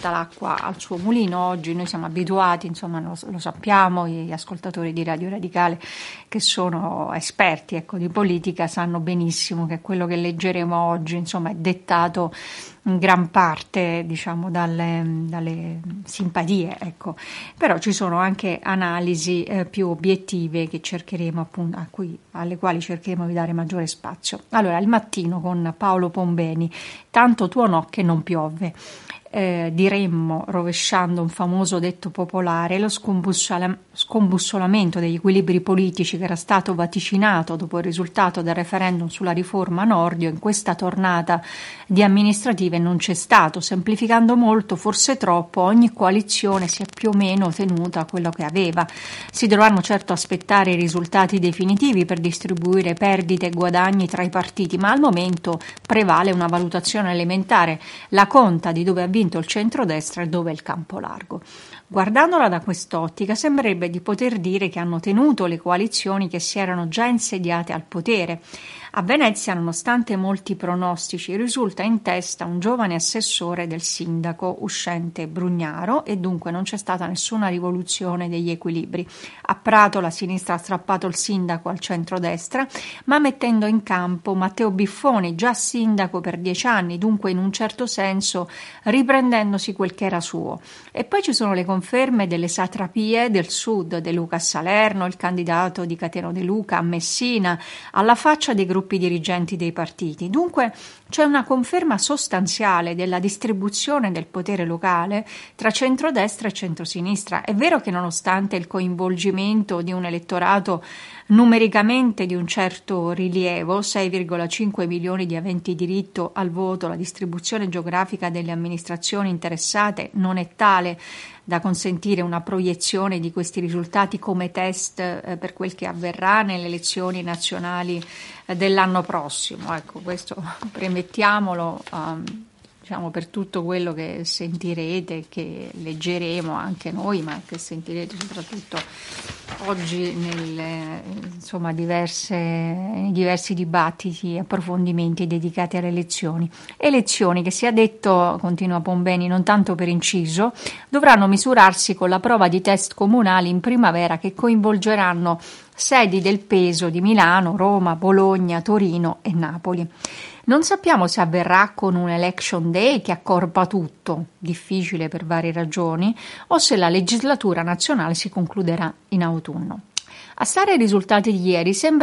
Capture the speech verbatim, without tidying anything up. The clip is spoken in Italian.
porta l'acqua al suo mulino. Oggi noi siamo abituati, insomma lo, lo sappiamo, gli ascoltatori di Radio Radicale che sono esperti, ecco, di politica sanno benissimo che quello che leggeremo oggi, insomma, è dettato in gran parte, diciamo, dalle, dalle simpatie, ecco. Però ci sono anche analisi eh, più obiettive che cercheremo, appunto, a cui, alle quali cercheremo di dare maggiore spazio. Allora, il mattino con Paolo Pombeni, tanto tuonò che non piove. Eh, diremmo, rovesciando un famoso detto popolare, lo scombussola- scombussolamento degli equilibri politici che era stato vaticinato dopo il risultato del referendum sulla riforma Nordio in questa tornata di amministrative non c'è stato. Semplificando molto, forse troppo, ogni coalizione si è più o meno tenuta a quello che aveva. Si dovranno certo aspettare i risultati definitivi per distribuire perdite e guadagni tra i partiti, ma al momento prevale una valutazione elementare, la conta di dove ha vinto il centrodestra e dove è il campo largo. Guardandola da quest'ottica sembrerebbe di poter dire che hanno tenuto le coalizioni che si erano già insediate al potere. A Venezia, nonostante molti pronostici, risulta in testa un giovane assessore del sindaco uscente Brugnaro e dunque non c'è stata nessuna rivoluzione degli equilibri. A Prato la sinistra ha strappato il sindaco al centrodestra, ma mettendo in campo Matteo Biffoni, già sindaco per dieci anni, dunque in un certo senso riprendendosi quel che era suo. E poi ci sono le conferme delle satrapie del sud, De Luca a Salerno, il candidato di Cateno De Luca a Messina, alla faccia dei gruppi dirigenti dei partiti. Dunque c'è una conferma sostanziale della distribuzione del potere locale tra centrodestra e centrosinistra. È vero che nonostante il coinvolgimento di un elettorato numericamente di un certo rilievo, sei virgola cinque milioni di aventi diritto al voto, la distribuzione geografica delle amministrazioni interessate non è tale da consentire una proiezione di questi risultati come test eh, per quel che avverrà nelle elezioni nazionali eh, dell'anno prossimo. Ecco, questo premettiamolo um, diciamo, per tutto quello che sentirete, che leggeremo anche noi, ma che sentirete soprattutto oggi nelle insomma, diverse, nei diversi dibattiti e approfondimenti dedicati alle elezioni. Elezioni che, sia detto, continua Pombeni, non tanto per inciso, dovranno misurarsi con la prova di test comunali in primavera che coinvolgeranno sedi del peso di Milano, Roma, Bologna, Torino e Napoli. Non sappiamo se avverrà con un election day che accorpa tutto, difficile per varie ragioni, o se la legislatura nazionale si concluderà in autunno. A stare ai risultati di ieri sembra